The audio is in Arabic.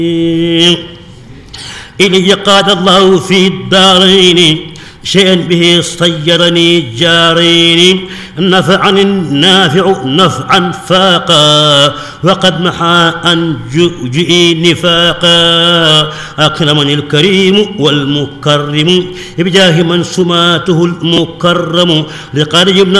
إلي قاد الله في الدارين شيئا به صيرني جارين، نفعا النافع نفعا فاقا، وقد محى عن جوجئي نفاقا. أكرمني الكريم والمكرم بجاه من سماته المكرم، لقد جبنا